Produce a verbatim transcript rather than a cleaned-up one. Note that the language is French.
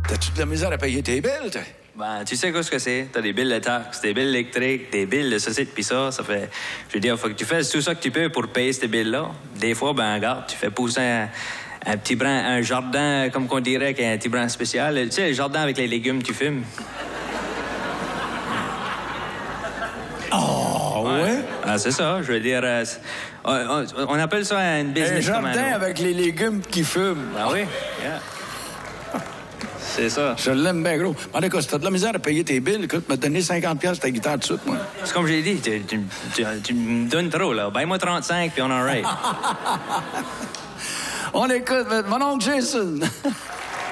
T'as-tu de la misère à payer tes billes, toi? Ben, tu sais quoi ce que c'est? T'as des billes de taxes, des billes électriques, des billes de société, puis ça, ça fait... Je veux dire, faut que tu fasses tout ça que tu peux pour payer ces billes-là. Des fois, ben, regarde, tu fais pousser un, un petit brin, un jardin, comme qu'on dirait, un petit brin spécial. Tu sais, le jardin avec les légumes, tu fumes. Oh, ouais? ouais? Ah, c'est ça, je veux dire... Euh, on, on appelle ça un business un commando. jardin avec les légumes qui fument. Ah oui? Yeah. C'est ça. Je l'aime bien gros. En tout cas, si t'as de la misère à payer tes billes, écoute, me donner cinquante piastres ta guitare tout de suite, moi. C'est comme j'ai dit, tu, tu, tu, tu me donnes trop, là. Paye-moi trente-cinq, puis on en rate. On écoute mon oncle Jason.